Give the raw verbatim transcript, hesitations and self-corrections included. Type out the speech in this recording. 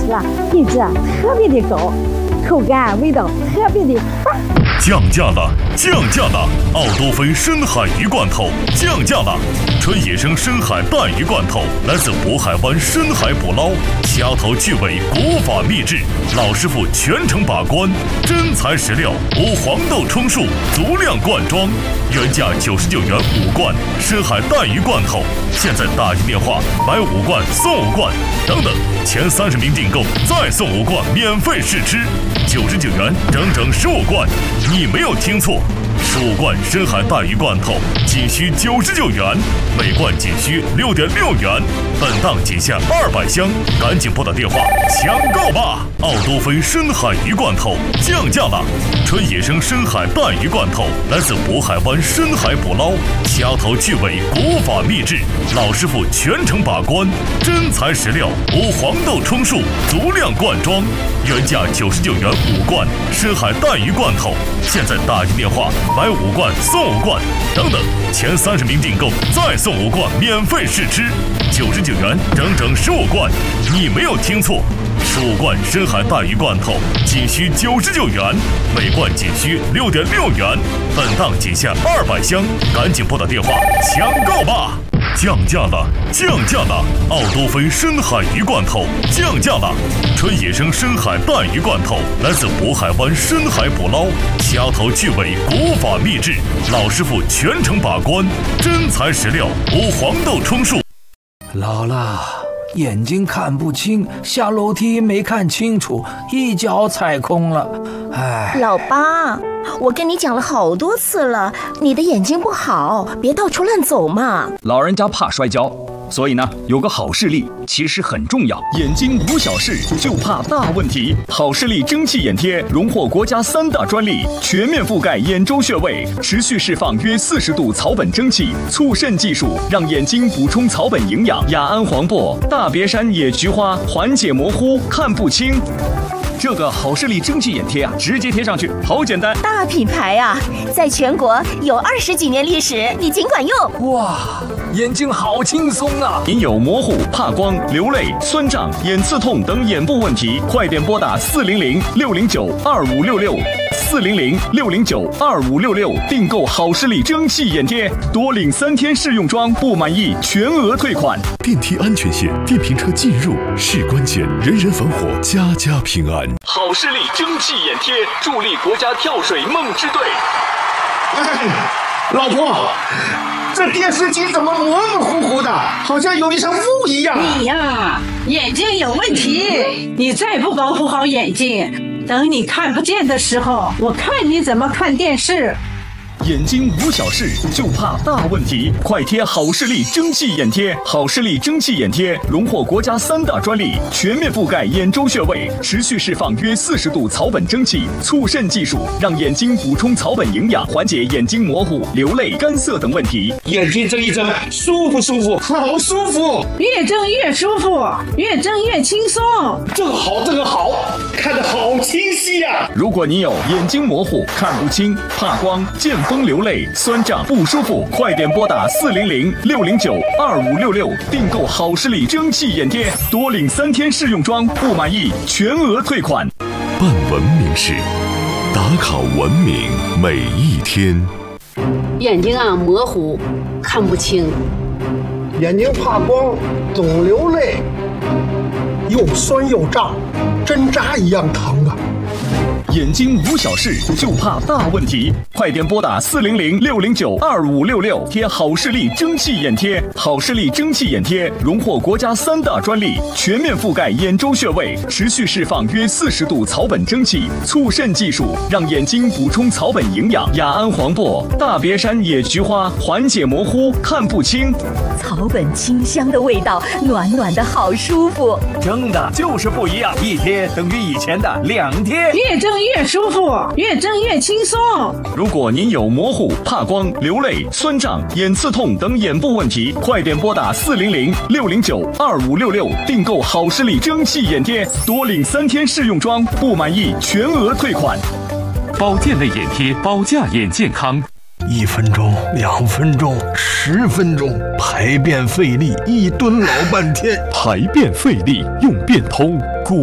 吃啊，品质啊特别的高，口感味道特别的棒。 降价了，降价了！奥多芬深海鱼罐头降价了，纯野生深海带鱼罐头，来自渤海湾深海捕捞，掐头去尾，国法秘制，老师傅全程把关，真材实料，无黄豆充数，足量灌装，原价九十九元五罐深海带鱼罐头，现在打进电话买五罐送五罐，等等，前三十名订购再送五罐免费试吃，九十九元整整十五罐。你没有听错，十五罐深海带鱼罐头仅需九十九元，每罐仅需六点六元，本档仅限二百箱，赶紧拨打电话抢购吧！奥多芬深海鱼罐头降价了，纯野生深海带鱼罐头，来自渤海湾深海捕捞，掐头去尾，国法秘制，老师傅全程把关，真材实料，无黄豆充数，足量灌装，原价九十九元五罐深海带鱼罐头，现在打进电话买五罐送五罐，等等，前三十名订购再送五罐免费试吃，九十九元整整十五罐。你没有听错，十五罐深海带鱼罐头仅需九十九元，每罐仅需六点六元，本档仅限二百箱，赶紧拨打电话抢购吧！降价了，降价了！奥多芬深海鱼罐头降价了，纯野生深海带鱼罐头，来自渤海湾深海捕捞，掐头去尾，国法秘制，老师傅全程把关，真材实料，无黄豆充数。 姥姥，眼睛看不清，下楼梯没看清楚，一脚踩空了。哎， 老八，我跟你讲了好多次了，你的眼睛不好，别到处乱走嘛。 老人家怕摔跤，所以呢，有个好视力其实很重要。眼睛无小事，就怕大问题。好视力蒸汽眼贴荣获国家三大专利，全面覆盖眼周穴位，持续释放约四十度草本蒸汽，促渗技术让眼睛补充草本营养。雅安黄柏、大别山野菊花缓解模糊，看不清。这个好视力蒸汽眼贴啊，直接贴上去，好简单。 大品牌啊，在全国有二十几年历史，你尽管用。 哇，眼睛好轻松啊！ 您有模糊、怕光、流泪、酸胀、眼刺痛等眼部问题，快点拨打四零零六零九二五六六四零零六零九二五六六订购好视力蒸汽眼贴，多领三天试用装，不满意全额退款。 电梯安全线，电瓶车进入是关键，人人防火，家家平安。 好视力蒸汽眼贴助力国家跳水梦之队。 哎，老婆，这电视机怎么模模糊糊的，好像有一层雾一样。 你呀，眼睛有问题，你再不保护好眼睛，等你看不见的时候，我看你怎么看电视。 眼睛无小事，就怕大问题。快贴好视力蒸汽眼贴！好视力蒸汽眼贴荣获国家三大专利，全面覆盖眼周穴位，持续释放约四十度草本蒸汽，促渗技术让眼睛补充草本营养，缓解眼睛模糊、流泪、干涩等问题。 眼睛睁一睁，舒不舒服？好舒服！ 越睁越舒服，越睁越轻松。 这个好，这个好，看得好清晰呀！ 如果你有眼睛模糊、看不清、怕光、见风流泪、酸胀不舒服，快点拨打四零零六零九二五六六订购好视力蒸汽眼贴，多领三天试用装，不满意全额退款。 办文明事，打卡文明每一天。 眼睛啊模糊，看不清， 眼睛怕光，总流泪，又酸又胀，针扎一样疼啊！ 眼睛无小事，就怕大问题。快点拨打四零零六零九二五六六贴好视力蒸汽眼贴。好视力蒸汽眼贴荣获国家三大专利，全面覆盖眼周穴位，持续释放约四十度草本蒸汽，促渗技术让眼睛补充草本营养。雅安黄柏、大别山野菊花缓解模糊，看不清。 草本清香的味道，暖暖的好舒服。 蒸的就是不一样，一贴等于以前的两贴。 越蒸越舒服，越蒸越轻松。 如果您有模糊、怕光、流泪、酸胀、眼刺痛等眼部问题，快点拨打四零零六零九二五六六订购好视力蒸汽眼贴，多领三天试用装，不满意全额退款。 保健类眼贴，保驾眼健康。 一分钟，两分钟，十分钟，排便费力，一蹲老半天。 排便费力用便通，古